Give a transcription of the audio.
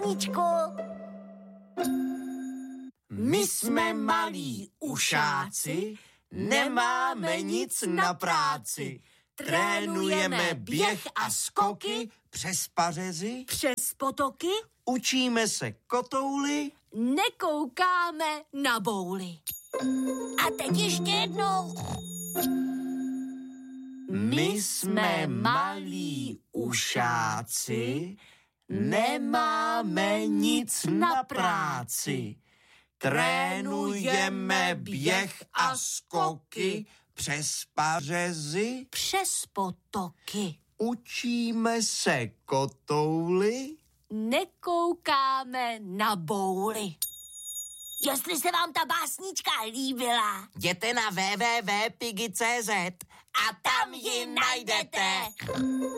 básničku. My jsme malí ušáci, nemáme nic na práci. Trénujeme běh a skoky přes pařezy, Přes potoky učíme se kotouly. nekoukáme na bouly. A teď ještě jednou. My jsme malí ušáci, nemáme nic na práci. Trénujeme běh a skoky přes pařezy, Přes potoky učíme se kotouly. nekoukáme na bouly. Jestli se vám ta básnička líbila, Jděte na www.pigi.cz a tam ji najdete.